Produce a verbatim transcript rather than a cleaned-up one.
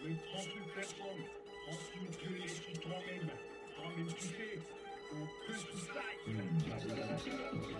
Ne prends plus personne. Prends une clé et suis toi-même. Toi-même tu sais. On peut tout ça.